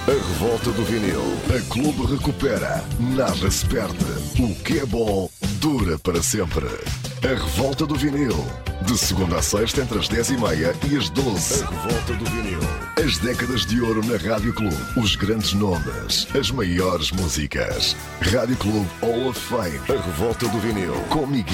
A revolta do vinil. A Clube recupera. Nada se perde. O que é bom dura para sempre. A revolta do vinil. De segunda a sexta entre as 10h30 e as 12. A revolta do vinil. As décadas de ouro na Rádio Clube. Os grandes nomes. As maiores músicas. Rádio Clube Hall of Fame. A revolta do vinil. Com Miguel